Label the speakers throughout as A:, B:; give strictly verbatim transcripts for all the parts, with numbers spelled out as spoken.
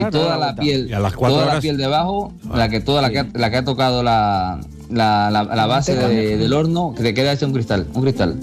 A: y toda la piel,
B: y a las cuatro
A: toda
B: horas...
A: la piel de abajo, ah, la que toda sí. la, que, la que ha tocado la, la, la, la base de, del horno, que te queda hecha un cristal, un cristal.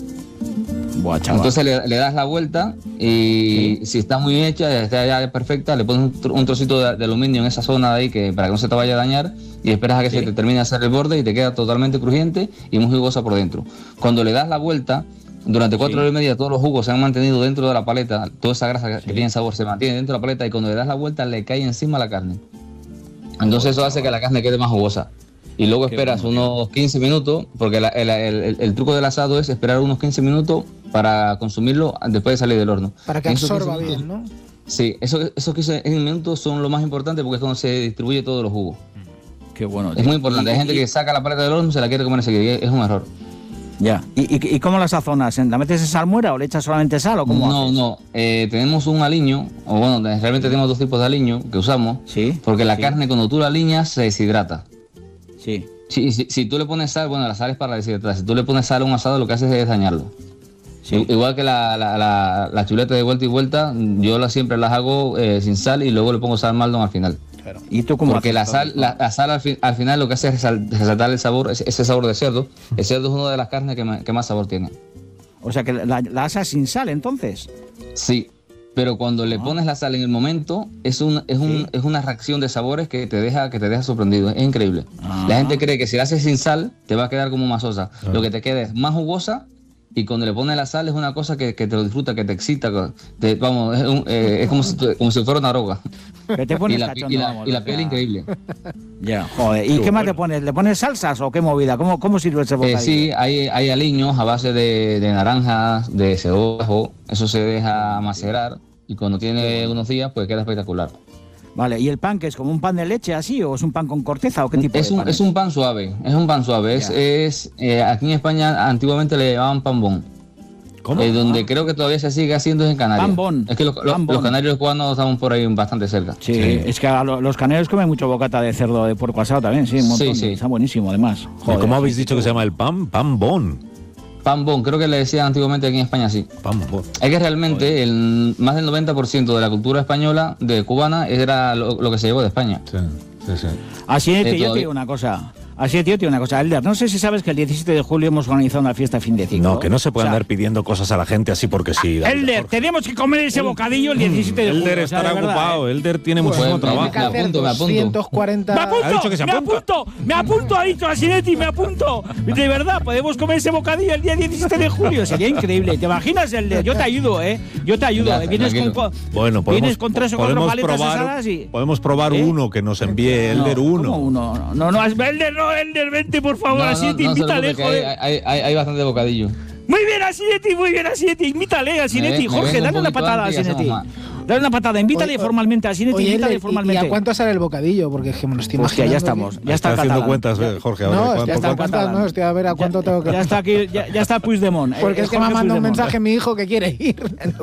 A: Buah, entonces le, le das la vuelta y sí. si está muy hecha, está ya perfecta, le pones un, un trocito de, de aluminio en esa zona de ahí que para que no se te vaya a dañar y esperas a que sí. se te termine de hacer el borde y te queda totalmente crujiente y muy jugosa por dentro. Cuando le das la vuelta, durante cuatro sí. horas y media todos los jugos se han mantenido dentro de la paleta, toda esa grasa sí. que tiene sabor se mantiene dentro de la paleta y cuando le das la vuelta le cae encima la carne. Entonces eso hace que la carne quede más jugosa. Y luego Qué esperas bueno, unos quince minutos, porque la, el, el, el, el truco del asado es esperar unos quince minutos para consumirlo después de salir del horno.
C: Para que absorba bien, ¿no?
A: Sí, esos eso quince minutos son lo más importante porque es cuando se distribuye todos los jugos.
D: Qué bueno.
A: Es muy importante. Hay gente que saca la paleta del horno y se la quiere comer enseguida. Es un error.
D: Ya. ¿Y, y, y cómo la sazonas? ¿La metes en salmuera o le echas solamente sal o cómo
A: No,
D: haces?
A: no. Eh, tenemos un aliño, o bueno, realmente tenemos dos tipos de aliño que usamos.
D: Sí.
A: Porque la
D: sí.
A: carne cuando tú la aliñas se deshidrata.
D: Sí.
A: Si, si, si tú le pones sal, bueno, la sal es para deshidratar. Si tú le pones sal a un asado, lo que haces es dañarlo. Sí. Igual que la, la, la, la chuleta de vuelta y vuelta, yo la, siempre las hago eh, sin sal y luego le pongo sal Maldon al final.
D: Claro. ¿Y tú cómo
A: Porque la sal, la, la sal al, fin, al final lo que hace es resaltar el sabor, ese sabor de cerdo. El cerdo es una de las carnes que, me, que más sabor tiene.
D: O sea que la, la asas sin sal, entonces.
A: Sí. Pero cuando le pones la sal en el momento, es, un, es, un, sí. es una reacción de sabores que te deja, que te deja sorprendido. Es increíble. Ajá. La gente cree que si la haces sin sal, te va a quedar como masosa. Ajá. Lo que te queda es más jugosa y cuando le pones la sal es una cosa que, que te lo disfruta, que te excita. Te, vamos, es, un, eh, es como, si, como si fuera una droga.
D: ¿Qué te pones
A: y, la,
D: cachondo,
A: y, la,
D: vamos,
A: y la piel increíble.
D: Ya, joder. ¿Y qué, qué más bueno. le pones? ¿Le pones salsas o qué movida? ¿Cómo, cómo sirve ese bocadillo?
A: Eh, sí, hay, hay aliños a base de, de naranjas, de cebolla. Eso se deja macerar. Y cuando tiene unos días, pues queda espectacular.
D: Vale, ¿y el pan que es como un pan de leche así o es un pan con corteza o qué tipo
A: es
D: de
A: un,
D: pan?
A: Es un pan suave, es un pan suave. Es, es eh, aquí en España antiguamente le llamaban pan bon.
D: ¿Cómo?
A: Eh, donde ah. creo que todavía se sigue haciendo es en Canarias.
D: Pan bon.
A: Es que los, los, los canarios cubanos estamos por ahí bastante cerca.
D: Sí, sí. Es que a los canarios comen mucho bocata de cerdo de puerco asado también, sí, un montón. Sí, sí. Está buenísimo además.
B: Joder, ¿cómo habéis dicho que se llama el pan? Pan bon.
A: Pan bon, creo que le decían antiguamente aquí en España así.
B: Pan bon.
A: Es que realmente el, más del noventa por ciento de la cultura española, de cubana, era lo, lo que se llevó de España.
B: Sí, sí, sí.
D: Así es, eh, yo te digo una cosa. Así, tío, tío, una cosa. Elder, no sé si sabes que el diecisiete de julio hemos organizado una fiesta fin de ciclo.
B: No, que no se puede o sea, andar pidiendo cosas a la gente así porque sí.
D: David, Elder, Jorge. Tenemos que comer ese bocadillo el diecisiete de julio.
B: Elder estará o sea, ocupado, verdad, Elder tiene pues, muchísimo
A: bueno,
B: trabajo.
A: Me apunto, me apunto.
C: doscientos cuarenta...
D: Me apunto, ha dicho que se me apunto, me apunto, ha dicho Asinetti, me apunto. De verdad, podemos comer ese bocadillo el día diecisiete de julio. Sería increíble. ¿Te imaginas, Elder? Yo te ayudo, ¿eh? Yo te ayudo.
A: Gracias,
D: vienes, con,
B: bueno, podemos,
D: vienes con tres o cuatro paletas
B: probar,
D: asadas y...
B: Podemos probar ¿eh? uno que nos envíe Elder
D: no,
B: uno.
D: uno. No, no, no, Elder, no, Elder, vente, por favor,
A: no,
D: Asinetti,
A: no, no
D: invítale, joder.
A: Hay, hay, hay bastante bocadillo.
D: Muy bien, Asinetti, muy bien, Asinetti. Invítale, Asinetti. Jorge, dale una patada a Asinetti. Dale una patada, invítale oye, formalmente a Asinetti, invítale
C: oye,
D: formalmente.
C: ¿Y a cuánto sale el bocadillo? Porque es que me lo estoy
D: Hostia,
C: imaginando.
D: ya estamos, ya está,
B: está haciendo
D: catalán.
B: cuentas, eh, Jorge. Ahora,
C: no,
B: ¿cuánto,
C: ya está cuentas, no, estoy a ver a cuánto
D: ya,
C: tengo que...
D: Ya está aquí, ya, ya está Puigdemont.
C: Porque
D: eh,
C: es que Jorge me ha mandado un mensaje mi hijo que quiere ir.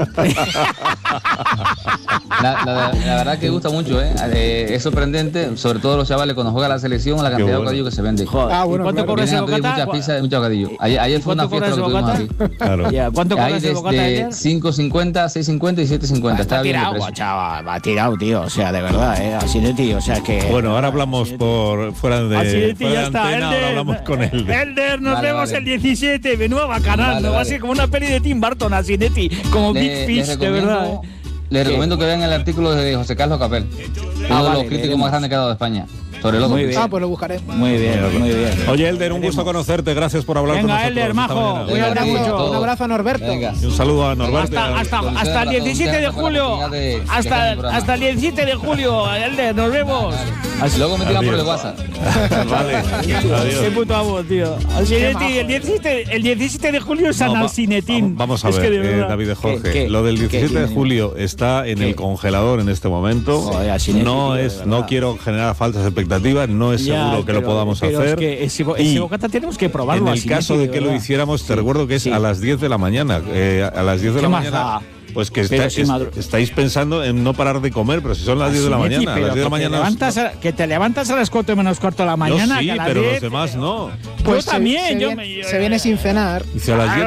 A: la, la, la verdad que gusta mucho, ¿eh? eh es sorprendente, sobre todo los chavales cuando juega la selección, la cantidad bueno. de bocadillo que se vende.
D: Joder, ah, bueno, ¿cuánto claro. cobra ese bocata?
A: Muchas pizzas y mucho bocadillo. Ayer, ayer fue una fiesta que tuvimos aquí.
B: Claro.
D: Yeah, ¿cuánto cobra ese bocata ayer?
A: cinco cincuenta, seis cincuenta y siete cincuenta.
D: Está tirado, chaval, va tirado, tío. O sea, de verdad, ¿eh? Asinetti, o sea que...
B: Bueno, ahora hablamos por fuera de,
D: Asinetti,
B: fuera
D: ya
B: de
D: está.
B: antena,
D: Elder,
B: ahora hablamos con Elder.
D: Elder, nos
A: vale,
D: vemos
A: vale.
D: el diecisiete, menudo bacanal,
A: vale,
D: ¿no?
A: Vale.
D: Va a ser como una peli de Tim Burton, Asinetti, como
A: le,
D: Big Fish, de verdad, ¿eh?
A: Les recomiendo que vean el artículo de José Carlos Capel,
D: ah,
A: uno de
D: vale,
A: los críticos más grandes que ha dado de España. Sobre el
D: muy bien.
C: Ah, pues lo buscaré.
D: Muy bien, muy bien.
B: Oye, Elder, un gusto conocerte. Gracias por hablar
D: Venga,
B: con nosotros.
D: Elder, majo.
C: Un abrazo, un abrazo a Norberto.
A: Venga.
B: Y un saludo a Norberto.
D: Hasta, hasta, hasta el diecisiete de julio.
A: De,
D: hasta, hasta el diecisiete de julio, Elder, nos vemos.
A: Así. Luego me tiran por el WhatsApp.
B: Vale. Adiós.
D: Qué puto amo, tío. Asinetti, el diecisiete, el diecisiete de julio es San
B: no,
D: Alcinetín.
B: Vamos a ver, eh, David de Jorge. ¿Qué, qué, Lo del diecisiete de julio está en ¿qué? el congelador en este momento. Joder, Asinetti, no tío, es, no quiero generar falsas expectativas. No es ya, seguro que pero, lo podamos
D: pero
B: hacer.
D: Es que ese, ese bocata tenemos que probarlo.
B: En el caso de que lo hiciéramos, te recuerdo que es a las diez de la mañana. Eh, a las diez de la mañana. Pues que está, si es, estáis pensando en no parar de comer, pero si son las diez de la mañana. A las diez de la mañana.
D: Te a, que te levantas a las cuatro menos cuarto de la mañana.
B: Yo sí,
D: que a las
B: pero
D: diez,
B: los demás no.
C: Pues
D: yo también.
C: Se,
D: yo
C: viene,
D: me, yo,
C: se viene sin cenar.
B: Y si a las diez de la mañana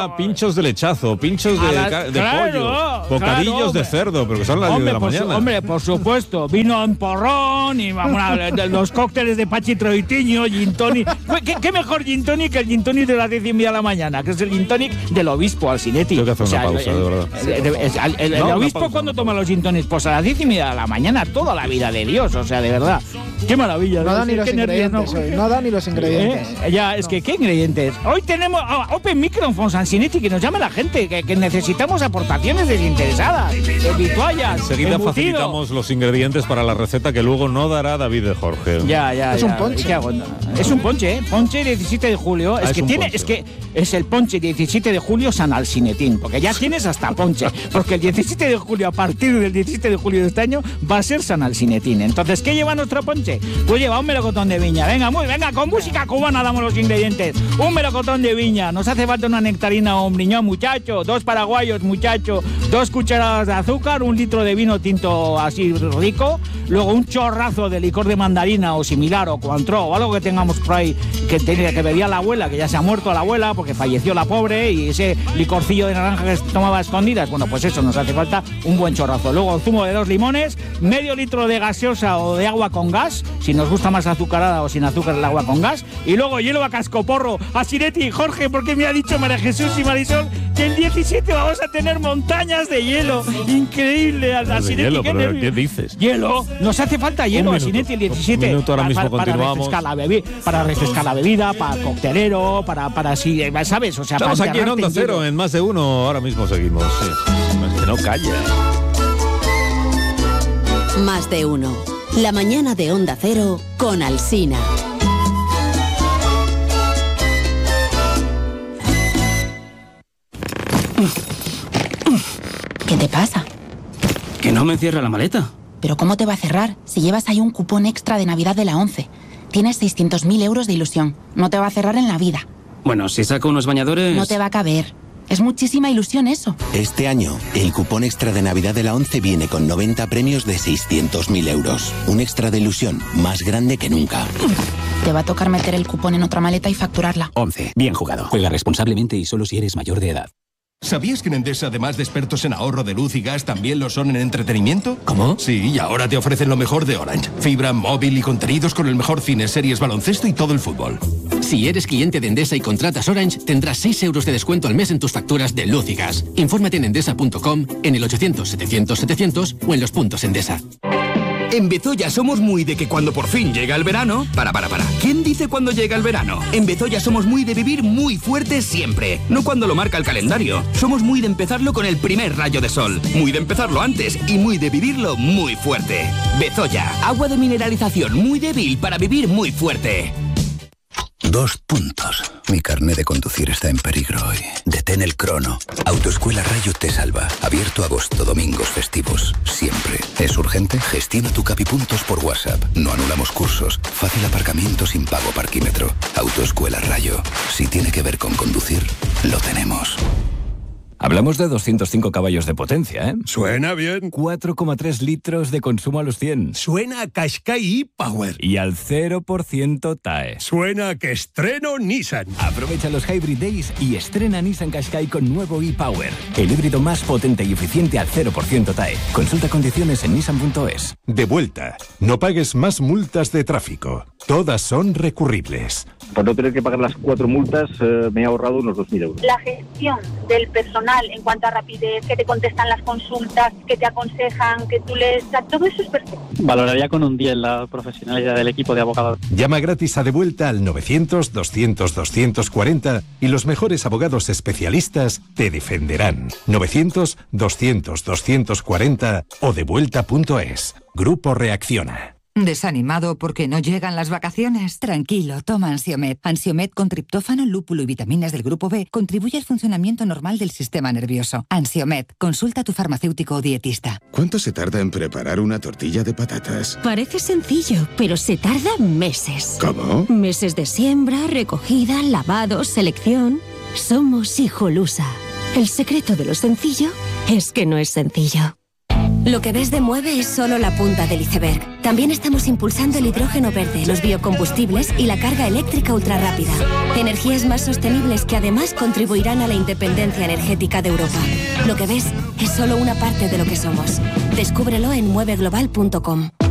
B: mañana pinchos de lechazo, pinchos de,
D: la,
B: de
D: claro,
B: pollo, bocadillos
D: claro,
B: de cerdo, pero que son las
D: hombre,
B: diez de la
D: por
B: mañana.
D: Su, hombre, por supuesto, vino en porrón y vamos a ver, los cócteles de Pachi Troitiño, gin tonic. ¿Qué, qué mejor gin tonic que el gin tonic de las diez y media de la mañana? Que es el gin tonic del obispo, Alsinetti.
B: Tengo que hacer o sea, una pausa,
D: el,
B: de verdad.
D: El, el, el, el, no, el obispo, ¿cuándo toma los gin tonics? Pues a las diez y media de la mañana, toda la vida de Dios, o sea, de verdad. Qué maravilla.
C: No da ni los ingredientes
D: ¿no?
C: hoy, no da ni los ingredientes.
D: ¿Eh? Ya, es que, ¿qué ingredientes? Hoy tenemos oh, Open Microphones, Alsinetti, que nos llama la gente, que, que necesitamos aportaciones desinteresadas, de vituallas.
B: Enseguida facilitamos los ingredientes para la receta que luego no dará David de Jorge.
D: Ya, ya,
C: Es
D: ya.
C: un ponche.
D: ¿Qué hago? Es un ponche, ¿eh? Ponche diecisiete de julio.
B: Ah,
D: es,
B: es
D: que
B: un
D: tiene,
B: ponche.
D: es que es el ponche diecisiete de julio San Alsinetín, porque ya tienes hasta ponche. Porque el diecisiete de julio, a partir del diecisiete de julio de este año, va a ser San Alsinetín. Entonces, ¿qué lleva nuestro ponche? Pues lleva un melocotón de viña. Venga, muy, venga, con música cubana damos los ingredientes. Un melocotón de viña. Nos hace falta una nectarina o un briñón, muchacho. Dos paraguayos, muchacho. Dos cucharadas de azúcar, un litro de vino tinto así rico. Luego un chorrazo de licor de mandarina o similar, o Cointreau, o algo que tengamos por ahí que, tenía, que bebía la abuela, que ya se ha muerto la abuela porque falleció la pobre, y ese licorcillo de naranja que se tomaba a escondidas. Bueno, pues eso, nos hace falta un buen chorrazo. Luego zumo de dos limones, medio litro de gaseosa o de agua con gas, si nos gusta más azucarada o sin azúcar el agua con gas. Y luego hielo a cascoporro. Alsinetti, Jorge, porque me ha dicho María Jesús y Marisol que el diecisiete vamos a tener montañas de hielo. Increíble, Alsinetti.
B: Hielo,
D: ¿qué,
B: pero ¿qué dices?
D: Hielo, nos hace falta hielo, Alsinetti, el diecisiete.
B: Un minuto, ahora mismo
D: para,
B: continuamos.
D: Para refrescar, la bebi para refrescar la bebida, para coctelero, para, para así, ¿sabes? O sea,
B: Estamos
D: para
B: aquí en Onda Cero,
D: hielo.
B: en Más de Uno, ahora mismo seguimos. Sí. Es que no calla.
E: Más de Uno. La mañana de Onda Cero con Alsina.
F: ¿Qué te pasa?
G: Que no me cierra la maleta.
F: ¿Pero cómo te va a cerrar si llevas ahí un cupón extra de Navidad de la ONCE? Tienes seiscientos mil euros de ilusión. No te va a cerrar en la vida.
G: Bueno, si saco unos bañadores...
F: No te va a caber. Es muchísima ilusión eso.
H: Este año, el cupón extra de Navidad de la ONCE viene con noventa premios de seiscientos mil euros. Un extra de ilusión más grande que nunca.
F: Te va a tocar meter el cupón en otra maleta y facturarla.
G: ONCE. Bien jugado. Juega responsablemente y solo si eres mayor de edad.
I: ¿Sabías que en Endesa, además de expertos en ahorro de luz y gas, también lo son en entretenimiento?
G: ¿Cómo?
I: Sí, y ahora te ofrecen lo mejor de Orange. Fibra, móvil y contenidos con el mejor cine, series, baloncesto y todo el fútbol.
J: Si eres cliente de Endesa y contratas Orange, tendrás seis euros de descuento al mes en tus facturas de luz y gas. Infórmate en endesa punto com, en el ochocientos setecientos setecientos o en los puntos Endesa.
K: En Bezoya somos muy de que cuando por fin llega el verano... Para, para, para. ¿Quién dice cuando llega el verano? En Bezoya somos muy de vivir muy fuerte siempre. No cuando lo marca el calendario. Somos muy de empezarlo con el primer rayo de sol. Muy de empezarlo antes y muy de vivirlo muy fuerte. Bezoya. Agua de mineralización muy débil para vivir muy fuerte.
L: Dos puntos. Mi carnet de conducir está en peligro hoy. Detén el crono. Autoescuela Rayo te salva. Abierto agosto, domingos, festivos. Siempre. ¿Es urgente? Gestiona tu Capipuntos por WhatsApp. No anulamos cursos. Fácil aparcamiento sin pago parquímetro. Autoescuela Rayo. Si tiene que ver con conducir, lo tenemos.
M: Hablamos de doscientos cinco caballos de potencia, ¿eh?
N: Suena bien.
M: cuatro coma tres litros de consumo a los cien.
N: Suena a Qashqai e-Power.
M: Y al cero por ciento T A E.
N: Suena a que estreno Nissan.
M: Aprovecha los Hybrid Days y estrena Nissan Qashqai con nuevo e-Power. El híbrido más potente y eficiente al cero por ciento T A E. Consulta condiciones en nissan punto es.
O: De vuelta. No pagues más multas de tráfico. Todas son recurribles.
P: Por no tener que pagar las cuatro multas, eh, me he ahorrado unos dos mil euros.
Q: La gestión del personal en cuanto a rapidez, que te contestan las consultas, que te aconsejan, que tú les... Todo eso es perfecto.
R: Valoraría con un diez la profesionalidad del equipo de abogados.
O: Llama gratis a De Vuelta al novecientos, doscientos, doscientos cuarenta y los mejores abogados especialistas te defenderán. novecientos, doscientos, doscientos cuarenta o devuelta punto es. Grupo Reacciona.
S: ¿Desanimado porque no llegan las vacaciones? Tranquilo, toma Ansiomet. Ansiomet con triptófano, lúpulo y vitaminas del grupo B contribuye al funcionamiento normal del sistema nervioso. Ansiomet, consulta a tu farmacéutico o dietista.
T: ¿Cuánto se tarda en preparar una tortilla de patatas?
U: Parece sencillo, pero se tarda meses.
T: ¿Cómo?
U: Meses de siembra, recogida, lavado, selección. Somos Hijolusa. El secreto de lo sencillo es que no es sencillo. Lo que ves de Mueve es solo la punta del iceberg. También estamos impulsando el hidrógeno verde, los biocombustibles y la carga eléctrica ultrarrápida. Energías más sostenibles que además contribuirán a la independencia energética de Europa. Lo que ves es solo una parte de lo que somos. Descúbrelo en mueve global punto com.